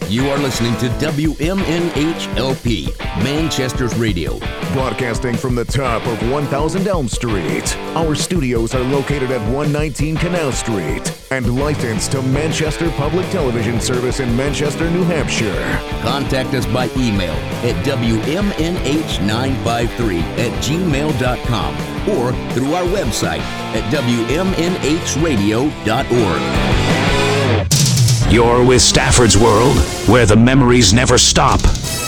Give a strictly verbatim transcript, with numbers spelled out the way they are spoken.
You are listening to W M N H L P, Manchester's Radio. Broadcasting from the top of one thousand Elm Street. Our studios are located at one nineteen Canal Street and licensed to Manchester Public Television Service in Manchester, New Hampshire. Contact us by email at W M N H nine five three at gmail dot com or through our website at W M N H radio dot org. You're with Stafford's World, where the memories never stop.